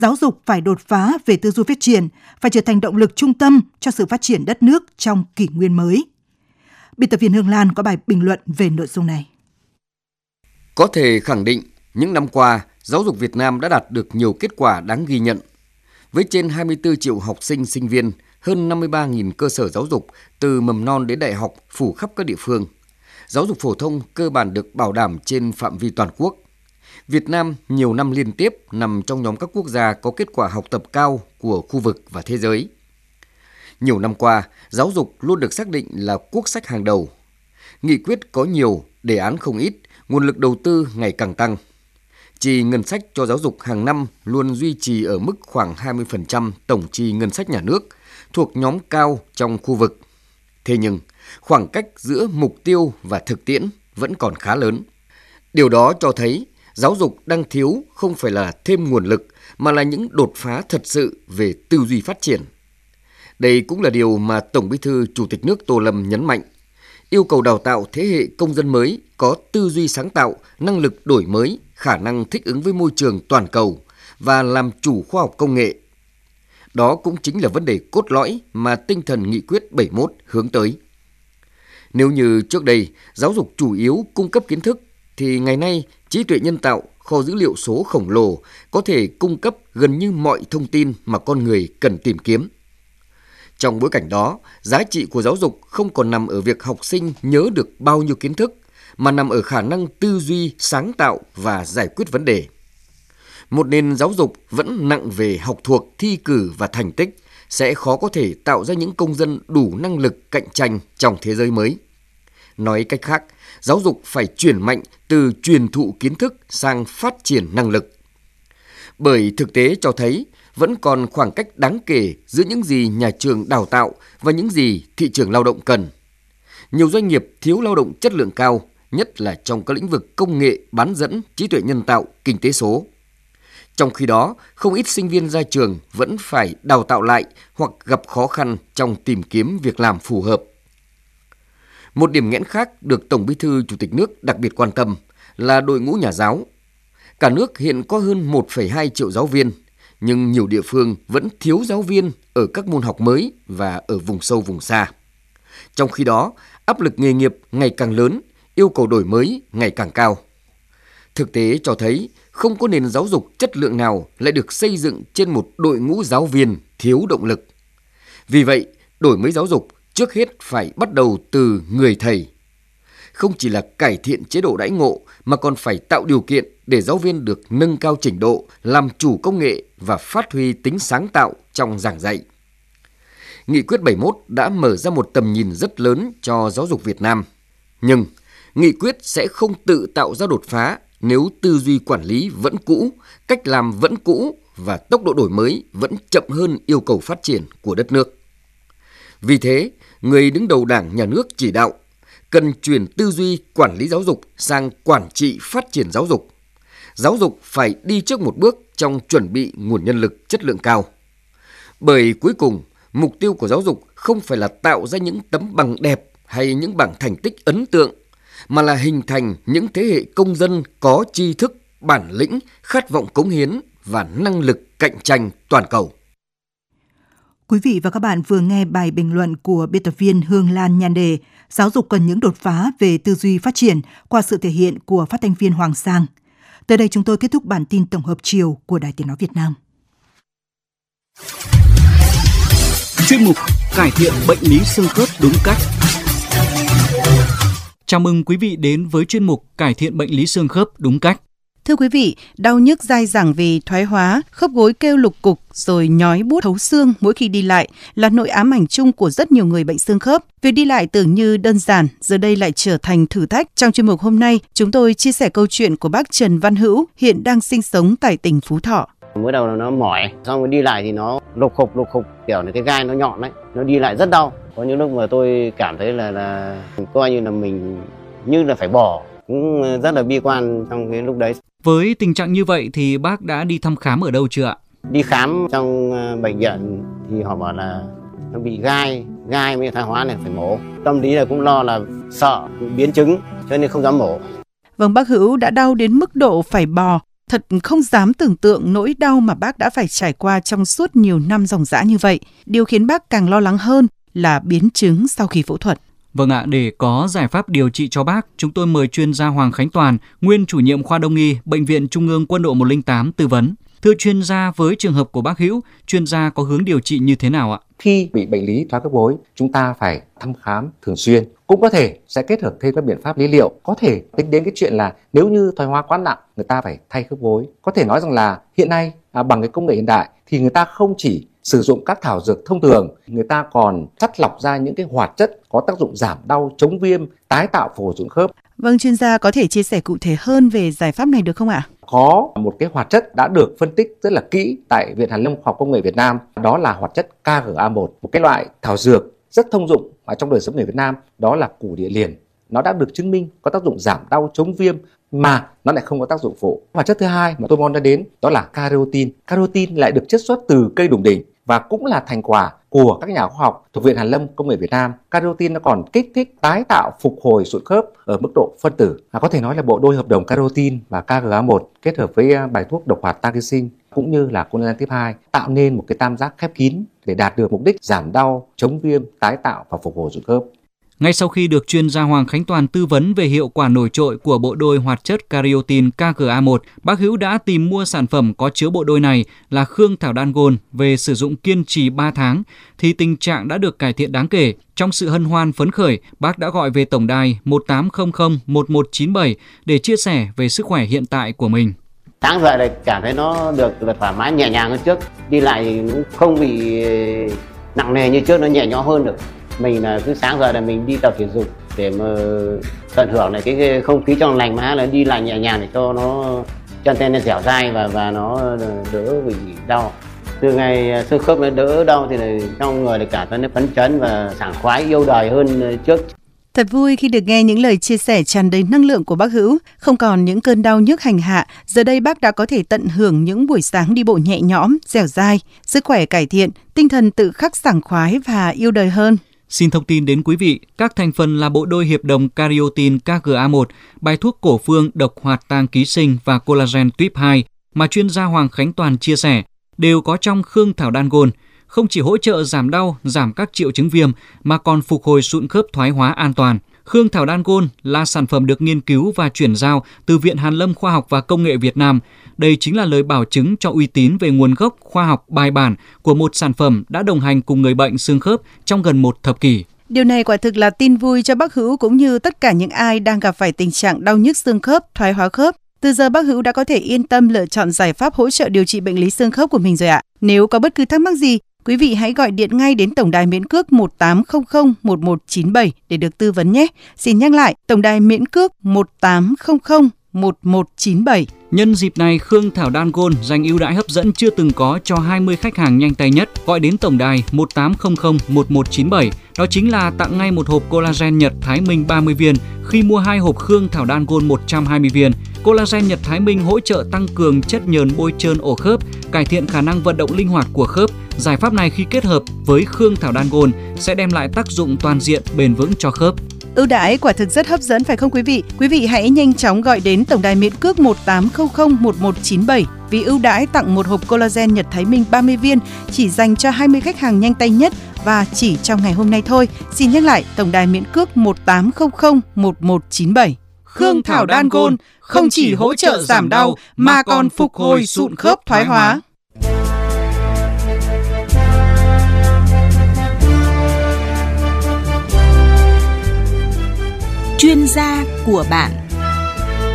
Giáo dục phải đột phá về tư duy phát triển, phải trở thành động lực trung tâm cho sự phát triển đất nước trong kỷ nguyên mới. Biên tập viên Hương Lan có bài bình luận về nội dung này. Có thể khẳng định, những năm qua, giáo dục Việt Nam đã đạt được nhiều kết quả đáng ghi nhận. Với trên 24 triệu học sinh, sinh viên, hơn 53.000 cơ sở giáo dục từ mầm non đến đại học phủ khắp các địa phương. Giáo dục phổ thông cơ bản được bảo đảm trên phạm vi toàn quốc. Việt Nam nhiều năm liên tiếp nằm trong nhóm các quốc gia có kết quả học tập cao của khu vực và thế giới. Nhiều năm qua, giáo dục luôn được xác định là quốc sách hàng đầu. Nghị quyết có nhiều, đề án không ít, nguồn lực đầu tư ngày càng tăng. Chi ngân sách cho giáo dục hàng năm luôn duy trì ở mức khoảng 20% tổng chi ngân sách nhà nước, thuộc nhóm cao trong khu vực. Thế nhưng, khoảng cách giữa mục tiêu và thực tiễn vẫn còn khá lớn. Điều đó cho thấy giáo dục đang thiếu không phải là thêm nguồn lực, mà là những đột phá thật sự về tư duy phát triển. Đây cũng là điều mà Tổng Bí thư Chủ tịch nước Tô Lâm nhấn mạnh. Yêu cầu đào tạo thế hệ công dân mới có tư duy sáng tạo, năng lực đổi mới, khả năng thích ứng với môi trường toàn cầu và làm chủ khoa học công nghệ. Đó cũng chính là vấn đề cốt lõi mà tinh thần nghị quyết 71 hướng tới. Nếu như trước đây giáo dục chủ yếu cung cấp kiến thức, thì ngày nay trí tuệ nhân tạo, kho dữ liệu số khổng lồ có thể cung cấp gần như mọi thông tin mà con người cần tìm kiếm. Trong bối cảnh đó, giá trị của giáo dục không còn nằm ở việc học sinh nhớ được bao nhiêu kiến thức, mà nằm ở khả năng tư duy, sáng tạo và giải quyết vấn đề. Một nền giáo dục vẫn nặng về học thuộc, thi cử và thành tích sẽ khó có thể tạo ra những công dân đủ năng lực cạnh tranh trong thế giới mới. Nói cách khác, giáo dục phải chuyển mạnh từ truyền thụ kiến thức sang phát triển năng lực. Bởi thực tế cho thấy vẫn còn khoảng cách đáng kể giữa những gì nhà trường đào tạo và những gì thị trường lao động cần. Nhiều doanh nghiệp thiếu lao động chất lượng cao, nhất là trong các lĩnh vực công nghệ, bán dẫn, trí tuệ nhân tạo, kinh tế số. Trong khi đó, không ít sinh viên ra trường vẫn phải đào tạo lại hoặc gặp khó khăn trong tìm kiếm việc làm phù hợp. Một điểm nghẽn khác được Tổng Bí thư Chủ tịch nước đặc biệt quan tâm là đội ngũ nhà giáo. Cả nước hiện có hơn 1,2 triệu giáo viên, nhưng nhiều địa phương vẫn thiếu giáo viên ở các môn học mới và ở vùng sâu vùng xa. Trong khi đó, áp lực nghề nghiệp ngày càng lớn, yêu cầu đổi mới ngày càng cao. Thực tế cho thấy không có nền giáo dục chất lượng nào lại được xây dựng trên một đội ngũ giáo viên thiếu động lực. Vì vậy, đổi mới giáo dục trước hết phải bắt đầu từ người thầy. Không chỉ là cải thiện chế độ đãi ngộ mà còn phải tạo điều kiện để giáo viên được nâng cao trình độ, làm chủ công nghệ và phát huy tính sáng tạo trong giảng dạy. Nghị quyết 71 đã mở ra một tầm nhìn rất lớn cho giáo dục Việt Nam. Nhưng nghị quyết sẽ không tự tạo ra đột phá nếu tư duy quản lý vẫn cũ, cách làm vẫn cũ và tốc độ đổi mới vẫn chậm hơn yêu cầu phát triển của đất nước. Vì thế, người đứng đầu Đảng, Nhà nước chỉ đạo cần chuyển tư duy quản lý giáo dục sang quản trị phát triển giáo dục. Giáo dục phải đi trước một bước trong chuẩn bị nguồn nhân lực chất lượng cao. Bởi cuối cùng, mục tiêu của giáo dục không phải là tạo ra những tấm bằng đẹp hay những bảng thành tích ấn tượng, mà là hình thành những thế hệ công dân có tri thức, bản lĩnh, khát vọng cống hiến và năng lực cạnh tranh toàn cầu. Quý vị và các bạn vừa nghe bài bình luận của biên tập viên Hương Lan nhan đề Giáo dục cần những đột phá về tư duy phát triển qua sự thể hiện của phát thanh viên Hoàng Sang. Tới đây chúng tôi kết thúc bản tin tổng hợp chiều của Đài Tiếng nói Việt Nam. Chuyên mục cải thiện bệnh lý xương khớp đúng cách. Chào mừng quý vị đến với chuyên mục cải thiện bệnh lý xương khớp đúng cách. Thưa quý vị, đau nhức dai dẳng vì thoái hóa, khớp gối kêu lục cục rồi nhói buốt thấu xương mỗi khi đi lại là nỗi ám ảnh chung của rất nhiều người bệnh xương khớp. Việc đi lại tưởng như đơn giản, giờ đây lại trở thành thử thách. Trong chuyên mục hôm nay, chúng tôi chia sẻ câu chuyện của bác Trần Văn Hữu, hiện đang sinh sống tại tỉnh Phú Thọ. Mới đầu nó mỏi, xong rồi đi lại thì nó lục khục, kiểu là cái gai nó nhọn đấy, nó đi lại rất đau. Có những lúc mà tôi cảm thấy là coi như là mình như là phải bỏ, cũng rất là bi quan trong cái lúc đấy. Với tình trạng như vậy thì bác đã đi thăm khám ở đâu chưa ạ? Đi khám trong bệnh viện thì họ bảo là nó bị gai mới thoái hóa này phải mổ. Tâm lý là cũng lo là sợ biến chứng cho nên không dám mổ. Vâng, bác Hữu đã đau đến mức độ phải bò. Thật không dám tưởng tượng nỗi đau mà bác đã phải trải qua trong suốt nhiều năm ròng rã như vậy. Điều khiến bác càng lo lắng hơn là biến chứng sau khi phẫu thuật. Vâng ạ, để có giải pháp điều trị cho bác, chúng tôi mời chuyên gia Hoàng Khánh Toàn, nguyên chủ nhiệm khoa Đông y, Bệnh viện Trung ương Quân đội 108 tư vấn. Thưa chuyên gia, với trường hợp của bác Hữu, chuyên gia có hướng điều trị như thế nào ạ? Khi bị bệnh lý thoái khớp gối, chúng ta phải thăm khám thường xuyên. Cũng có thể sẽ kết hợp thêm các biện pháp lý liệu. Có thể tính đến cái chuyện là nếu như thoái hóa quá nặng, người ta phải thay khớp gối. Có thể nói rằng là hiện nay bằng cái công nghệ hiện đại thì người ta không chỉ sử dụng các thảo dược thông thường, người ta còn chắt lọc ra những cái hoạt chất có tác dụng giảm đau, chống viêm, tái tạo phổi hoạt sụn khớp. Vâng, chuyên gia có thể chia sẻ cụ thể hơn về giải pháp này được không ạ? Có một cái hoạt chất đã được phân tích rất là kỹ tại Viện Hàn lâm Khoa học Công nghệ Việt Nam, đó là hoạt chất KGA1, một cái loại thảo dược rất thông dụng ở trong đời sống người Việt Nam, đó là củ địa liền. Nó đã được chứng minh có tác dụng giảm đau, chống viêm mà nó lại không có tác dụng phụ. Hoạt chất thứ hai mà tôi muốn nói đến đó là carotin. Carotin lại được chiết xuất từ cây đủng đỉnh và cũng là thành quả của các nhà khoa học thuộc Viện Hàn lâm Công nghệ Việt Nam. Carotin nó còn kích thích tái tạo phục hồi sụn khớp ở mức độ phân tử. Có thể nói là bộ đôi hợp đồng carotin và KGA1 kết hợp với bài thuốc độc hoạt tarixin cũng như là collagen type 2 tạo nên một cái tam giác khép kín để đạt được mục đích giảm đau, chống viêm, tái tạo và phục hồi sụn khớp. Ngay sau khi được chuyên gia Hoàng Khánh Toàn tư vấn về hiệu quả nổi trội của bộ đôi hoạt chất Cariotin KGA1, bác Hữu đã tìm mua sản phẩm có chứa bộ đôi này là Khương Thảo Đan Gold về sử dụng kiên trì 3 tháng, thì tình trạng đã được cải thiện đáng kể. Trong sự hân hoan phấn khởi, bác đã gọi về tổng đài 1800 1197 để chia sẻ về sức khỏe hiện tại của mình. Sáng dậy là cảm thấy nó được thoải mái nhẹ nhàng hơn trước, đi lại thì cũng không bị nặng nề như trước, nó nhẹ nhõm hơn được. Mình là cứ sáng giờ là mình đi tập thể dục để mà tận hưởng lại cái không khí trong lành, mà là đi lại nhẹ nhàng để cho nó chân tay nó dẻo dai và nó đỡ bị đau. Từ ngày xương khớp nó đỡ đau thì là trong người là cảm thấy nó phấn chấn và sảng khoái, yêu đời hơn trước. Thật vui khi được nghe những lời chia sẻ tràn đầy năng lượng của bác Hữu. Không còn những cơn đau nhức hành hạ, giờ đây bác đã có thể tận hưởng những buổi sáng đi bộ nhẹ nhõm, dẻo dai, sức khỏe cải thiện, tinh thần tự khắc sảng khoái và yêu đời hơn. Xin thông tin đến quý vị, các thành phần là bộ đôi hiệp đồng Cariotin KGA1, bài thuốc cổ phương độc hoạt tang ký sinh và collagen type 2 mà chuyên gia Hoàng Khánh Toàn chia sẻ đều có trong Khương Thảo Đan Gold, không chỉ hỗ trợ giảm đau, giảm các triệu chứng viêm mà còn phục hồi sụn khớp thoái hóa an toàn. Khương Thảo Đan Gold là sản phẩm được nghiên cứu và chuyển giao từ Viện Hàn lâm Khoa học và Công nghệ Việt Nam. Đây chính là lời bảo chứng cho uy tín về nguồn gốc khoa học bài bản của một sản phẩm đã đồng hành cùng người bệnh xương khớp trong gần một thập kỷ. Điều này quả thực là tin vui cho bác Hữu cũng như tất cả những ai đang gặp phải tình trạng đau nhức xương khớp, thoái hóa khớp. Từ giờ bác Hữu đã có thể yên tâm lựa chọn giải pháp hỗ trợ điều trị bệnh lý xương khớp của mình rồi ạ. Nếu có bất cứ thắc mắc gì, quý vị hãy gọi điện ngay đến tổng đài miễn cước 1800 1197 để được tư vấn nhé. Xin nhắc lại, tổng đài miễn cước 1800 1197. Nhân dịp này, Khương Thảo Đan Gold dành ưu đãi hấp dẫn chưa từng có cho 20 khách hàng nhanh tay nhất. Gọi đến tổng đài 1800 1197, đó chính là tặng ngay một hộp collagen Nhật Thái Minh 30 viên khi mua 2 hộp Khương Thảo Đan Gold 120 viên. Collagen Nhật Thái Minh hỗ trợ tăng cường chất nhờn bôi trơn ổ khớp, cải thiện khả năng vận động linh hoạt của khớp. Giải pháp này khi kết hợp với Khương Thảo Đan Gold sẽ đem lại tác dụng toàn diện bền vững cho khớp. Ưu đãi quả thực rất hấp dẫn phải không quý vị? Quý vị hãy nhanh chóng gọi đến tổng đài miễn cước 1800 1197 vì ưu đãi tặng một hộp collagen Nhật Thái Minh 30 viên chỉ dành cho 20 khách hàng nhanh tay nhất và chỉ trong ngày hôm nay thôi. Xin nhắc lại, tổng đài miễn cước 1800 1197. Khương Thảo Đan Gold không chỉ hỗ trợ giảm đau mà còn phục hồi sụn khớp thoái hóa. Chuyên gia của bạn.